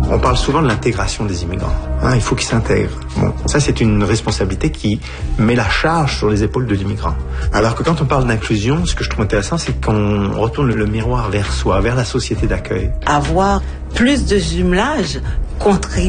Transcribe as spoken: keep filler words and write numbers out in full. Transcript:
On parle souvent de l'intégration des immigrants. Hein, il faut qu'ils s'intègrent. Bon, ça, c'est une responsabilité qui met la charge sur les épaules de l'immigrant. Alors que quand on parle d'inclusion, ce que je trouve intéressant, c'est qu'on retourne le miroir vers soi, vers la société d'accueil. Avoir plus de jumelage contribue